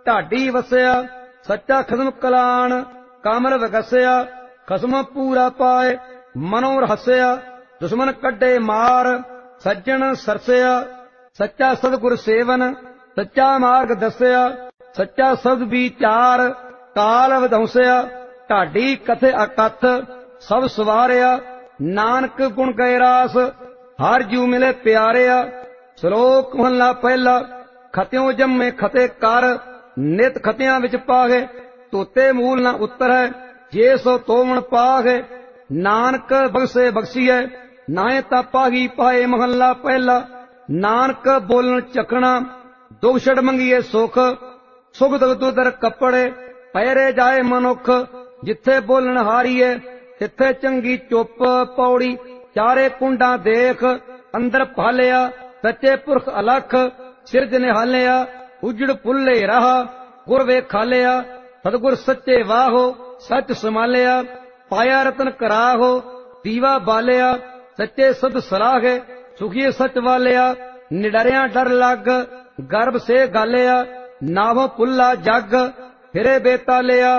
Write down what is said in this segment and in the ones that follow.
ਢਾਡੀ ਵਸਿਆ। ਸੱਚਾ ਖਸਮ ਕਲਾਣ ਕਾਮਲ ਵਗਸਿਆ। ਖਸਮ ਪੂਰਾ ਪਾਏ ਮਨੋਂ ਰਹਸਿਆ। ਦੁਸ਼ਮਨ ਕੱਢੇ ਮਾਰ ਸੱਜਣ ਸਰਸਿਆ। ਸੱਚਾ ਸਤਿਗੁਰ ਸੇਵਨ ਸੱਚਾ ਮਾਰਗ ਦੱਸਿਆ। ਸੱਚਾ ਸ਼ਬਦ ਵਿਚਾਰ ਕਾਲ ਵਧੌਸਿਆ। ਢਾਡੀ ਕਥੇ ਅਕਥ ਸਭ ਸਵਾਰਿਆ। ਨਾਨਕ ਗੁਣ ਗਏ ਰਾਸ ਹਰ ਜੂ ਮਿਲੇ ਪਿਆਰਿਆ। ਸ਼ਲੋਕ ਮਹਲਾ ਪਹਿਲਾ। ਖਤਿਓ ਜੰਮੇ ਖਤੇ ਕਰ ਨਿਤ ਖਤਿਆਂ ਵਿੱਚ ਪਾਗੇ। ਤੋਤੇ ਮੂਲ ਨਾ ਉਤਰੈ ਜੇ ਸੋ ਤੋਵਣ ਪਾਗੇ। ਨਾਨਕ ਬਖਸ਼ੇ ਬਖਸ਼ੀਐ ਨਾਏ ਤਾਂ ਪਾਗੀ ਪਾਏ। ਮਹੱਲਾ ਪਹਿਲਾ। ਨਾਨਕ ਬੋਲਣ ਚੱਕਣਾ ਦੁਖ ਛੜ ਮੰਗੀਏ ਸੁਖ। ਸੁਖ ਦੁਖ ਦੁਦਰ ਕੱਪੜੇ ਪਹਿਰੇ ਜਾਏ ਮਨੁੱਖ। ਜਿੱਥੇ ਬੋਲਣ ਹਾਰੀਏ ਤਿੱਥੇ ਚੰਗੀ ਚੁੱਪ। ਪੌੜੀ ਚਾਰੇ ਕੁੰਡਾਂ ਦੇਖ ਅੰਦਰ ਭਾਲਿਆ। ਸੱਚੇ ਪੁਰਖ ਅਲਖ ਸਿਰਜ ਨਿਹਾਲਿਆ। ਉਜੜ ਪੁੱਲੇ ਰਹਾ ਗੁਰ ਵੇਖਾਲਿਆ। ਸਤਿਗੁਰ ਸੱਚੇ ਵਾਹੋ ਸੱਚ ਸੰਭਾਲਿਆ। ਪਾਇਆ ਰਤਨ ਕਰਾਹੋ ਦੀਵਾ ਬਾਲਿਆ। ਸੱਚੇ ਸਦ ਸਲਾਹੇ ਸੁਖੀਏ ਸੱਚ ਵਾਲਿਆ। ਨਿਡਰਿਆਂ ਡਰ ਲੱਗ ਗਰਭ ਸੇ ਗਾਲਿਆ। ਨਾਵ ਪੁੱਲਾ ਜਗ ਫਿਰੇ ਬੇਤਾਲਿਆ।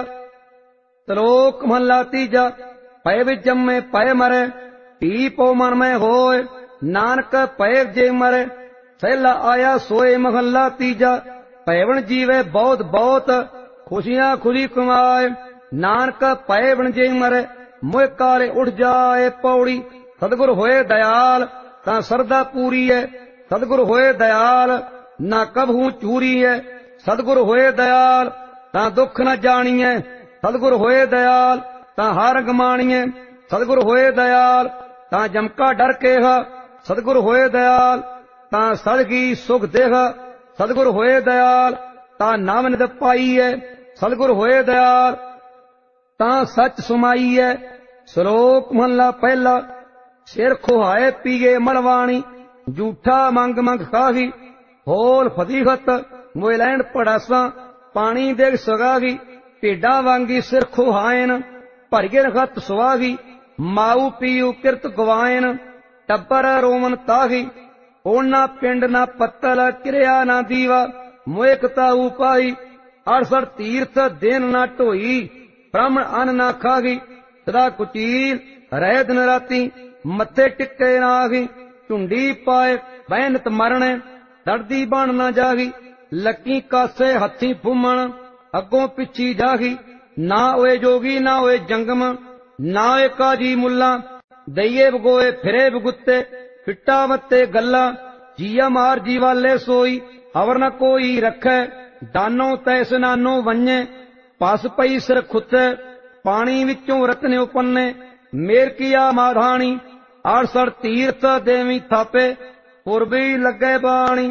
ਸ਼ਲੋਕ ਮਹਲਾ ਤੀਜਾ। ਪਏ ਵਿੱਚ ਜੰਮੇ ਪਏ ਮਰੇ ਧੀ ਪੋ ਮਨ ਮੈਂ ਹੋਏ। ਨਾਨਕ ਪਏ ਜੇ ਮਰੇ ਸਹਿਲਾ ਆਇਆ ਸੋਏ। ਮਹੱਲਾ ਤੀਜਾ। ਪੈਵਣ ਜੀਵੇ ਬਹੁਤ ਬਹੁਤ ਖੁਸ਼ੀਆਂ ਖੁਸ਼ੀ ਕਮਾਏ। ਨਾਨਕ ਪਏ ਬਣ ਜੇ ਮਰੇ ਮੋਹ ਕਾਲੇ ਉੱਠ ਜਾਏ। ਪੌੜੀ ਸਤਿਗੁਰ ਹੋਏ ਦਇਆਲ ਤਾਂ ਸਰਦਾ ਪੂਰੀ ਹੈ। ਸਤਿਗੁਰ ਹੋਏ ਦਇਆਲ ਨਾ ਕਬਹੂ ਚੂਰੀ ਹੈ। ਸਤਿਗੁਰ ਹੋਏ ਦਇਆਲ ਤਾਂ ਦੁੱਖ ਨਾ ਜਾਣੀਐ। ਸਤਿਗੁਰ ਹੋਏ ਦਇਆਲ ਤਾਂ ਹਾਰ ਗਮਾਣੀਐ। ਸਤਿਗੁਰ ਹੋਏ ਦਇਆਲ ਤਾਂ ਜਮਕਾ ਡਰ ਕੇਹਾ। ਸਤਿਗੁਰ ਹੋਏ ਦਇਆਲ ਤਾਂ ਸਦਗੀ ਸੁਖ ਦੇਹ। ਸਤਿਗੁਰ ਹੋਏ ਦਇਆਲ ਤਾਂ ਨਾਮ ਨਿਤ ਪਾਈਐ। ਸਤਿਗੁਰ ਹੋਏ ਦਇਆਲ ਤਾਂ ਸੱਚ ਸੁਮਾਈਐ। ਸ਼ਲੋਕ ਮਹਲਾ ਪਹਿਲਾ। ਸਿਰ ਖੁਹਾਏ ਪੀਏ ਮਲਵਾਣੀ ਝੂਠਾ ਮੰਗ ਮੰਗ ਖਾਹੀ। ਹੋਲ ਫਤੀਹਤ ਮੋਇ ਲੈਣ ਪੜਾਸਾਂ ਪਾਣੀ ਦੇਖ ਸਗਾਹੀ। ਭੇਡਾਂ ਵਾਂਗੀ ਸਿਰ ਖੁਹਾਇਨ ਭਰਗੇ ਰਖਤ ਸੁਆਹੀ। ਮਾਊ ਪੀਊ ਕਿਰਤ ਗਵਾਇਨ ਟੱਬਰ ਰੋਮਨ ਤਾਹੀ। ਹੁਣ ਨਾ ਪਿੰਡ ਨਾ ਪੱਤਲ ਕਿਰਿਆ ਨਾ ਦੀਵਾ ਮੋਇਕਤਾ ਉਪਾਈ। 68 ਤੀਰਥ ਦਿਨ ਨਾ ਢੋਈ ਬ੍ਰਾਹਮਣ ਅੰਨ ਨਾ ਖਾਹੀ। ਸਦਾ ਕੁਚੀਲ ਰਹਿ ਦਿਨ ਰਾਤੀ ਮੱਥੇ ਟਿੱਕੇ ਨਾਹੀ। ਝੁੰਡੀ ਪਾਏ ਬਹਿਨਤ ਮਰਣੇ ਡਰਦੀ ਬਣ ਨਾ ਜਾਹੀ। ਲੱਕੀ ਕਾਸੇ ਹੱਥੀ ਫੁੰਮਣ ਅੱਗੋਂ ਪਿੱਛੀ ਜਾਹੀ। ਨਾ ਹੋਏ ਜੋਗੀ ਨਾ ਹੋਏ ਜੰਗਮ ਨਾ ਹੋਏ ਕਾਜੀ ਮੁੱਲਾ। ਦਈਏ ਬਗੋਏ ਫਿਰੇ ਬਗੁੱਤੇ ਫਿੱਟਾ ਵੱਤੇ ਗੱਲਾਂ। ਜੀਆ ਮਾਰ ਜੀਵਾਲੇ ਸੋਈ ਹਵਰ ਨ ਕੋਈ ਰੱਖੈ। ਦਾਨੋ ਤੈਸ ਨਾਨੋ ਵੰਨੇ ਪਸ ਪਈ ਸਿਰ ਖੁੱਤੇ। ਪਾਣੀ ਵਿੱਚੋਂ ਰਤਨ ਉਪੰਨੇ ਮੇਰ ਕੀਆ ਮਾਧਾਣੀ। 68 ਤੀਰਥ ਦੇਵੀ ਥਾਪੇ ਪੁਰਬੀ ਲੱਗੇ ਬਾਣੀ।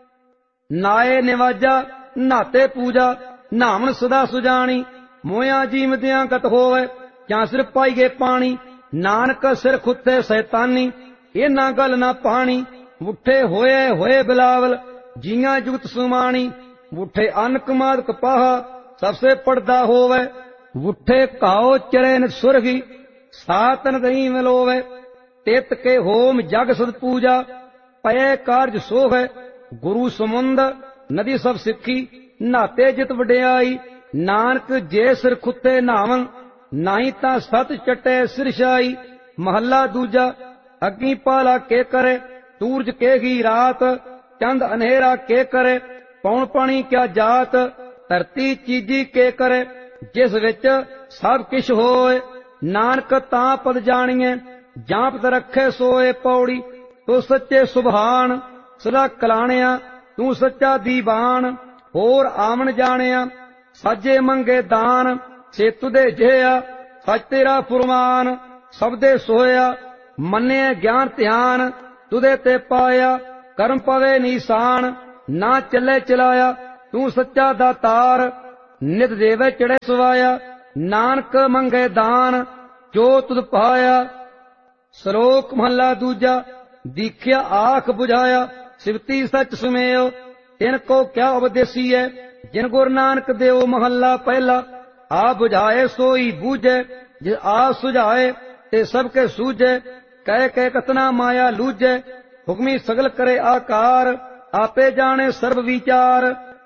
ਨਾਏ ਨਿਵਾਜਾ ਨਾਤੇ ਪੂਜਾ ਨਾਵਣ ਸਦਾ ਸੁਜਾਣੀ। ਮੋਇਆ ਜੀਵਦਿਆਂ ਗਤ ਹੋਵੇ ਜਾਂ ਸਿਰ ਪਾਈਏ ਪਾਣੀ। ਨਾਨਕ ਸਿਰ ਖੁੱਤੇ ਸੈਤਾਨੀ ਇਹਨਾਂ ਗੱਲ ਨਾ ਪਾਣੀ। ਮੁੱਠੇ ਹੋਏ ਹੋਏ ਬਿਲਾਵਲ ਜੀਆਂ ਜੁਗਤ ਸੁਮਾਣੀ। ਮੁੱਠੇ ਅੰਨ ਕਮਾਦ ਕਪਾਹਾ ਸਭ ਸੇ ਪੜਦਾ ਹੋਵੇ। ਮੁੱਠੇ ਘਾਓ ਚਰੇ ਨਿਤ ਸੁਰਗੀ ਸਾਤਨ ਦਹੀਂ ਮਿਲੋਵੇ। ਤਿਤ ਕੇ ਹੋਮ ਜਗ ਸਦ ਪੂਜਾ ਪਏ ਕਾਰਜ ਸੋਹੈ। ਗੁਰੂ ਸਮੁੰਦ ਨਦੀ ਸਭ ਸਿੱਖੀ ਨਾਤੇ ਜਿਤ ਵਡਿਆਈ। ਨਾਨਕ ਜੇ ਸਿਰ ਖੁੱਤੇ ਨਾਵਨ ਨਹੀਂ ਤਾਂ ਸਤ ਚਟੇ ਸਿਰਸ਼ਾਈ। ਮਹੱਲਾ ਦੂਜਾ। ਅੱਗੀ ਪਾਲਾ ਕੇ ਕਰੇ ਸੂਰਜ ਕੇਗੀ ਰਾਤ। ਚੰਦ ਅਨੇਰਾ ਕੇ ਕਰੇ ਪੌਣ ਪਾਣੀ ਕਿਆ ਜਾਤ। ਧਰਤੀ ਚੀਜੀ ਕੇ ਕਰੇ ਜਿਸ ਵਿੱਚ ਸਭ ਕਿਛ ਹੋਏ। ਨਾਨਕ ਤਾਂ ਪਦ ਜਾਣੀਏ ਜਾਂ ਪਦ ਰੱਖੇ ਸੋਏ। ਪੌੜੀ ਤੂੰ ਸੱਚੇ ਸੁਭਾਨ ਸਦਾ ਕਲਾਣਿਆ। ਤੂੰ ਸੱਚਾ ਦੀਵਾਨ ਹੋਰ ਆਵਣ ਜਾਣਿਆ। ਸਾਜੇ ਮੰਗੇ ਦਾਨ ਸੇ ਤੁਦੇ ਜਿਆ। ਸੱਚ ਤੇਰਾ ਫੁਰਮਾਨ ਸਭ ਦੇ ਸੋਇਆ। ਮੰਨਿਆ ਗਿਆਨ ਧਿਆਨ ਤੁਦੇ ਤੇ ਪਾਇਆ। ਕਰਮ ਪਵੇ ਨੀਸਾਨ ਨਾ ਚੱਲੇ ਚਲਾਇਆ। ਤੂੰ ਸੱਚਾ ਦਾਤਾਰ ਨਿਤ ਦੇਵੇ ਚੜੇ ਸਵਾਇਆ। ਨਾਨਕ ਮੰਗੇ ਦਾਨ ਜੋ ਤੁਧ ਪਾਇਆ। ਸ਼ਲੋਕ ਮਹਲਾ ਦੂਜਾ। ਦੀਖਿਆ ਆਖ ਬੁਝਾਇਆ ਸਿਵਤੀ ਸੱਚ ਸੁਮੇਓ। ਤਿਨ ਕੋ ਕਿਆ ਉਪਦੇਸੀ ਹੈ ਜਿਨ ਗੁਰ ਨਾਨਕ ਦੇਵ। ਮਹੱਲਾ ਪਹਿਲਾ। ਆ ਬੁਝਾਏ ਸੋਈ ਬੂਝੇ ਜਿ ਆ ਸੁਝਾਏ ਤੇ ਸਭ ਕੇ ਸੂਝੇ। ਕਹਿ ਕੇ ਕਤਨਾ ਮਾਇਆ ਲੂਝੇ ਹੁਕਮੀ ਸਗਲ ਕਰੇ ਆਕਾਰ। ਆਪੇ ਜਾਣੇ ਸਰਬ ਵਿਚਾਰ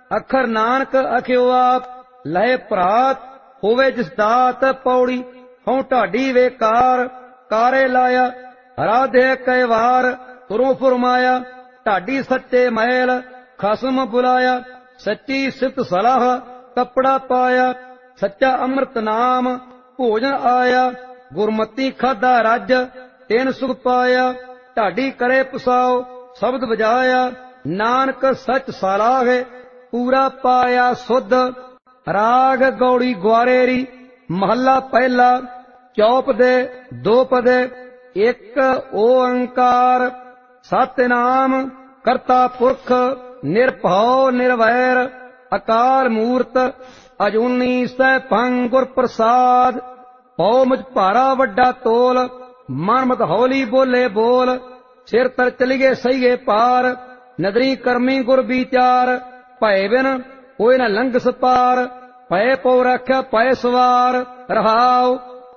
अखर नानक अखियो आप लहे भरात होवे जिस दात पौड़ी हों ढाडी वेकार कारे लाया हराधे कई वार तुरों फुरमाया ढाडी सच्चे मैल खसम बुलाया सच्ची सित सलाह कपड़ा पाया सच्चा अमृत नाम भोजन आया गुरमती खादा रज तेन सुख पाया ढाडी करे पुसाओ शब्द बजाया नानक सच सलाह पूरा पाया सुध। राग गौड़ी ग्वारेरी महला पहला चौप दे दो पदे एक ओंकार सतनाम करता पुरख निरभौ निर्वैर अकाल मूर्त अजूनी सैभं गुर प्रसाद। पौ मुझ भारा वड्डा तोल मन मत हौली बोले बोल सिर तर चलिए सहीए पार नदरी करमी गुर विचार भय बिन कोई न लंघस पार भय पौ रख्या भय सवार रहाओ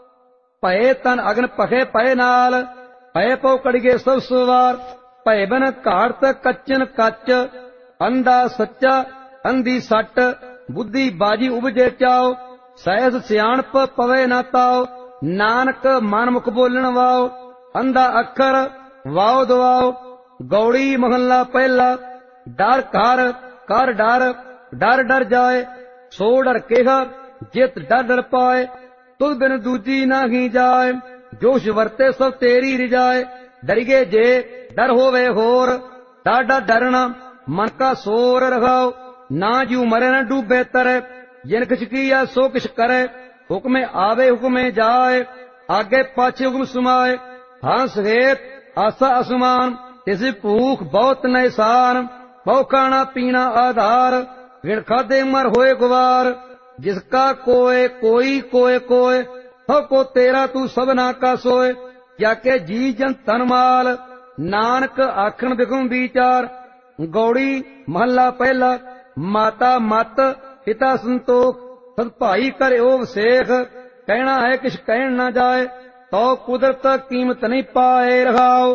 भय तन अग्न पखे भय नाल भय पौ कड़िए सब सवार भय बिन घाट कच्चन कच अंधा सच्चा अंधी सट बुद्धि बाजी उपजे चाओ सहज सियाणप पवे न ताओ नानक मन मुख बोलन वाओ अंधा अखर वाओ दवाओ। गौड़ी महला पहला डर कर डर डर डर जाए सो डर केहा जित डर डर पाए तुझ बिन दूजी नाही जाए जोश वरते सब तेरी रिजाए डरिगे जे डर होवे होर डाडा डरना मन का सोर रखाओ ना जू मरे न डूबे तरे जिन किछ किया सो किछ करे हुक्मे आवे हुक्मे जाए आगे पाछे हुक्म सुमाए हंस हेत आसा आसमान तिस भूख बहुत नैसान बहु खाना पीना आधार गिण खादे मर होए गुवार जिसका कोय कोई कोय कोय हो को तेरा तू सबना का सोए या के जी जन तन माल नानक आखन बिगम विचार। गौड़ी महला पहला माता मत पिता संतोख सद भाई करे ओव सेख कहना है किछ कहन न जाए तो कुदरत कीमत नहीं पाए रखाओ।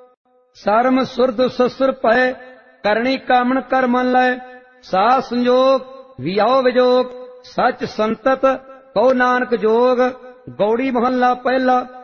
शर्म सुरद ससुर पय करनी कामन कर मन लय सा संयोग वियाओ विजोग सच संतत कौ नानक जोग। गौड़ी महला पहला